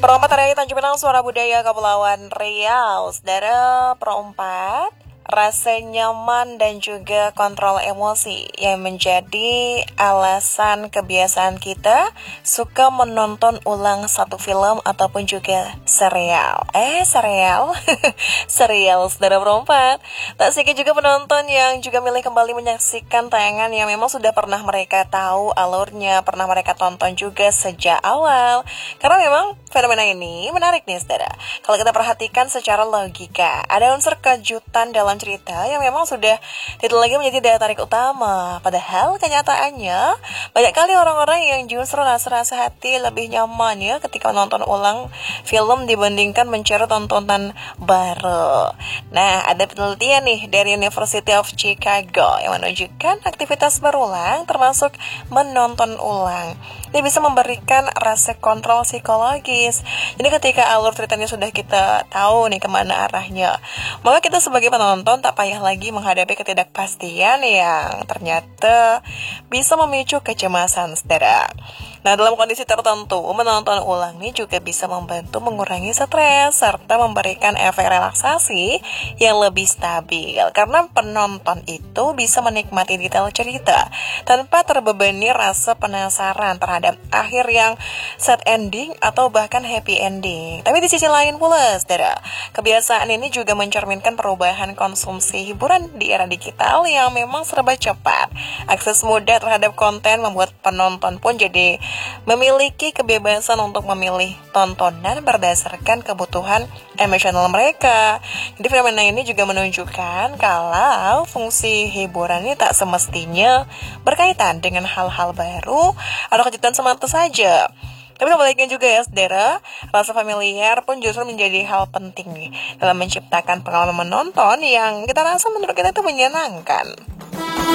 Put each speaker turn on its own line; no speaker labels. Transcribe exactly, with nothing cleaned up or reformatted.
Perempat Hari Tanjung Pinang Suara Budaya Kepulauan Riau. Saudara, perempat rasa nyaman dan juga kontrol emosi yang menjadi alasan kebiasaan kita suka menonton ulang satu film ataupun juga serial. Eh, serial? Serial, saudara perempat. Tak sedikit juga penonton yang juga milih kembali menyaksikan tayangan yang memang sudah pernah mereka tahu alurnya, pernah mereka tonton juga sejak awal. Karena memang fenomena ini menarik nih, saudara. Kalau kita perhatikan secara logika, ada unsur kejutan dalam cerita yang memang sudah tidak lagi menjadi daya tarik utama. Padahal kenyataannya banyak kali orang-orang yang justru rasa-rasa hati lebih nyaman ya ketika menonton ulang film dibandingkan mencari tontonan baru. Nah, ada penelitian nih dari University of Chicago yang menunjukkan aktivitas berulang termasuk menonton ulang dia bisa memberikan rasa kontrol psikologis. Jadi ketika alur ceritanya sudah kita tahu nih kemana arahnya, maka kita sebagai penonton tak payah lagi menghadapi ketidakpastian yang ternyata bisa memicu kecemasan, saudara. Nah, dalam kondisi tertentu, menonton ulang ini juga bisa membantu mengurangi stres serta memberikan efek relaksasi yang lebih stabil. Karena penonton itu bisa menikmati detail cerita tanpa terbebani rasa penasaran terhadap akhir yang sad ending atau bahkan happy ending. Tapi di sisi lain pula, saudara, kebiasaan ini juga mencerminkan perubahan konsumsi hiburan di era digital yang memang serba cepat. Akses mudah terhadap konten membuat penonton pun jadi memiliki kebebasan untuk memilih tontonan berdasarkan kebutuhan emosional mereka. Jadi fenomena ini juga menunjukkan kalau fungsi hiburan ini tak semestinya berkaitan dengan hal-hal baru atau kejutan semata saja. Tapi kebaliknya juga ya, saudara, rasa familiar pun justru menjadi hal penting nih dalam menciptakan pengalaman menonton yang kita rasa menurut kita itu menyenangkan.